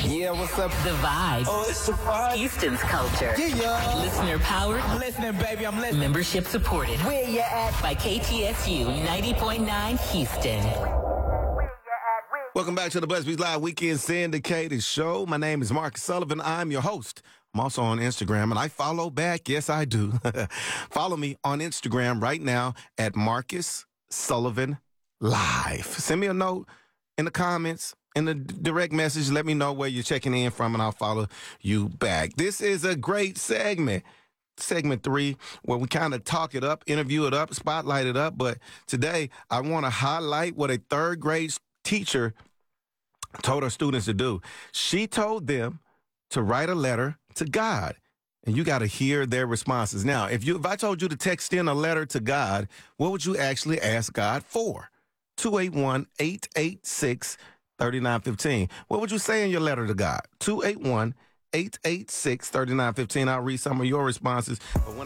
Yeah, what's up? The Vibe. Oh, it's the vibe. Houston's culture. Yeah. Listener powered. I'm listening, baby. I'm listening. Membership supported. Where you at? By KTSU 90.9 Houston. Welcome back to the BuzzFeed Live Weekend Syndicated Show. My name is Marcus Sullivan. I'm your host. I'm also on Instagram, and I follow back. Yes, I do. Follow me on Instagram right now at Marcus Sullivan Live. Send me a note in the comments, in the direct message. Let me know where you're checking in from, and I'll follow you back. This is a great segment. Segment 3, where we kind of talk it up, interview it up, spotlight it up. But today, I want to highlight what a third grade teacher told her students to do. She told them to write a letter to God, and you got to hear their responses. Now, if I told you to text in a letter to God, what would you actually ask God for? 281-886-3915. What would you say in your letter to God? 281-886-3915. I'll read some of your responses. But when